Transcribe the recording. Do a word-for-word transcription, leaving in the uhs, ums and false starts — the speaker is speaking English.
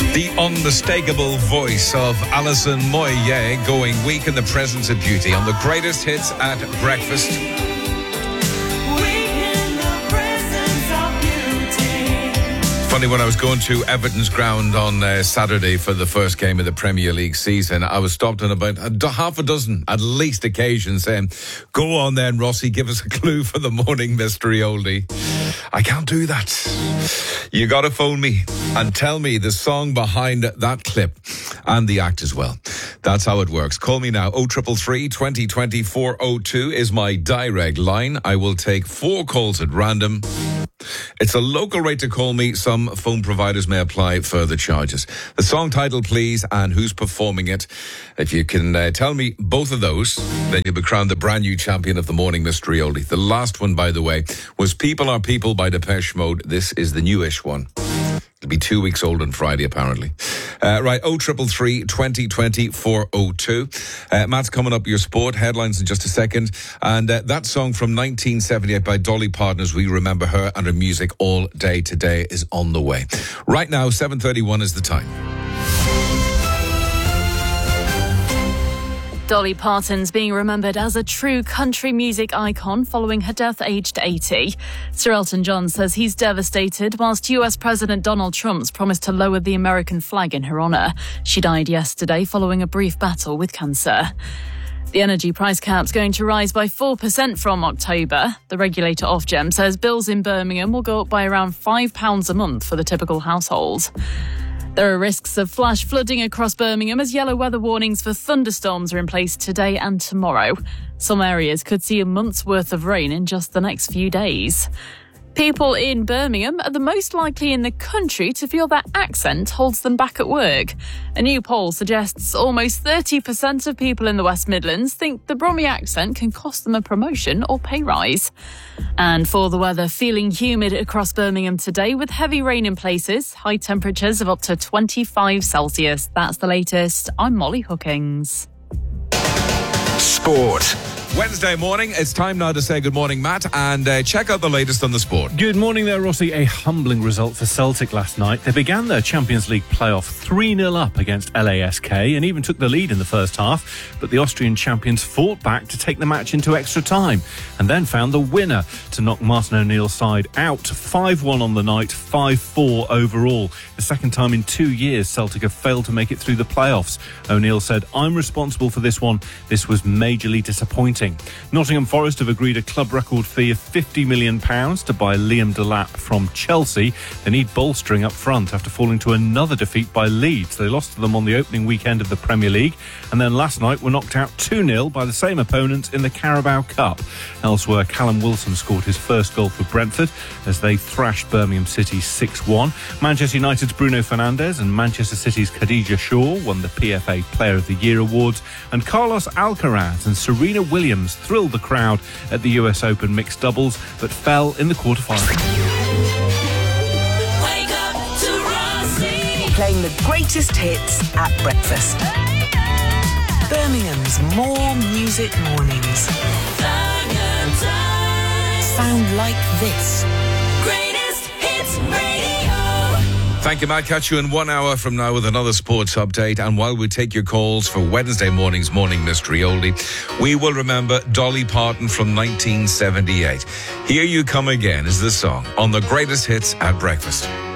The unmistakable voice of Alison Moyet going weak in the presence of beauty on the greatest hits at breakfast. Funny, when I was going to Everton's ground on uh, Saturday for the first game of the Premier League season, I was stopped on about a, half a dozen, at least, occasions saying, "Go on then, Rossi, give us a clue for the morning mystery oldie." I can't do that. You got to phone me and tell me the song behind that clip and the act as well. That's how it works. Call me now. oh three three, twenty twenty, four oh two is my direct line. I will take four calls at random. It's a local rate to call me. Some phone providers may apply further charges. The song title, please, and who's performing it. If you can uh, tell me both of those, then you'll be crowned the brand new champion of the morning mystery oldie. The last one, by the way, was People Are People by Depeche Mode. This is the newish one. It'll be two weeks old on Friday, apparently. Uh, right, oh three three, twenty twenty, four oh two. Uh, Matt's coming up, your sport headlines in just a second. And uh, that song from nineteen seventy-eight by Dolly Parton, as we remember her and her music all day today, is on the way. Right now, seven thirty-one is the time. Dolly Parton's being remembered as a true country music icon following her death aged eighty. Sir Elton John says he's devastated, whilst U S President Donald Trump's promised to lower the American flag in her honour. She died yesterday following a brief battle with cancer. The energy price cap's going to rise by four percent from October. The regulator Ofgem says bills in Birmingham will go up by around five pounds a month for the typical household. There are risks of flash flooding across Birmingham as yellow weather warnings for thunderstorms are in place today and tomorrow. Some areas could see a month's worth of rain in just the next few days. People in Birmingham are the most likely in the country to feel their accent holds them back at work. A new poll suggests almost thirty percent of people in the West Midlands think the Brummy accent can cost them a promotion or pay rise. And for the weather, feeling humid across Birmingham today with heavy rain in places, high temperatures of up to twenty-five Celsius. That's the latest. I'm Molly Hookings. Sport. Wednesday morning, it's time now to say good morning, Matt, and uh, check out the latest on the sport. Good morning there, Rossi. A humbling result for Celtic last night. They began their Champions League playoff three nil up against L A S K and even took the lead in the first half, but the Austrian champions fought back to take the match into extra time and then found the winner to knock Martin O'Neill's side out. five one on the night, five four overall. The second time in two years Celtic have failed to make it through the playoffs. O'Neill said, "I'm responsible for this one. This was majorly disappointing." Nottingham Forest have agreed a club record fee of fifty million pounds to buy Liam Delap from Chelsea. They need bolstering up front after falling to another defeat by Leeds. They lost to them on the opening weekend of the Premier League and then last night were knocked out two nil by the same opponent in the Carabao Cup. Elsewhere, Callum Wilson scored his first goal for Brentford as they thrashed Birmingham City six one. Manchester United's Bruno Fernandes and Manchester City's Khadija Shaw won the P F A Player of the Year awards, and Carlos Alcaraz and Serena Williams thrilled the crowd at the U S Open mixed doubles, but fell in the quarterfinals. Wake up to Rossi. Playing the greatest hits at breakfast. Birmingham's More Music Mornings. Sound like this. Greatest Hits Radio. Thank you, Matt. Catch you in one hour from now with another sports update. And while we take your calls for Wednesday morning's Morning Mystery Oldie, we will remember Dolly Parton from nineteen seventy-eight. Here You Come Again is the song on the greatest hits at breakfast.